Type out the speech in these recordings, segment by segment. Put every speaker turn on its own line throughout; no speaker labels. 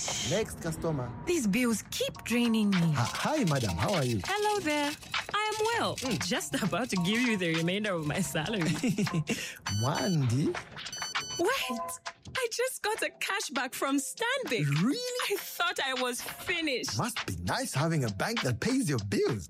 Next customer.
These bills keep draining me.
Hi, madam. How are you?
Hello there. I am well. Just about to give you the remainder of my salary.
Mandy?
Wait. I just got a cashback from Stanbic.
Really?
I thought I was finished.
Must be nice having a bank that pays your bills.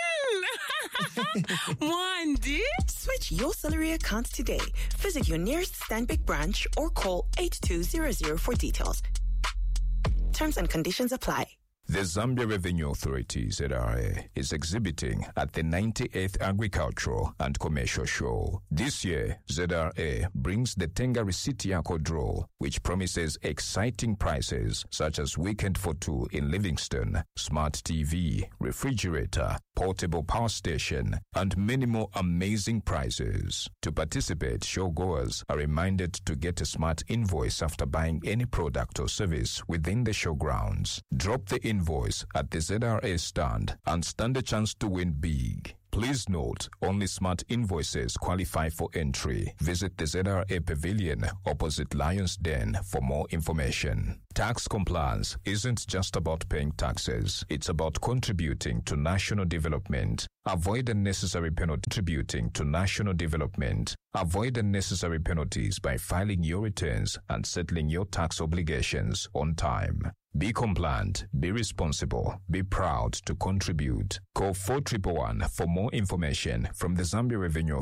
Wandy?
Switch your salary account today. Visit your nearest Stanbic branch or call 8200 for details. Terms and conditions apply.
The Zambia Revenue Authority, ZRA, is exhibiting at the 98th Agricultural and Commercial Show. This year, ZRA brings the Tenga Risiti Yako Draw, which promises exciting prizes such as weekend for two in Livingston, smart TV, refrigerator, portable power station, and many more amazing prizes. To participate, showgoers are reminded to get a smart invoice after buying any product or service within the showgrounds. Drop the invoice at the ZRA stand and stand a chance to win big. Please note, only smart invoices qualify for entry. Visit the ZRA Pavilion opposite Lion's Den for more information. Tax compliance isn't just about paying taxes. It's about contributing to national development. Avoid unnecessary penalties. Contributing to national development. Avoid unnecessary penalties by filing your returns and settling your tax obligations on time. Be compliant, be responsible, be proud to contribute. Call 4111 for more information from the Zambia Revenue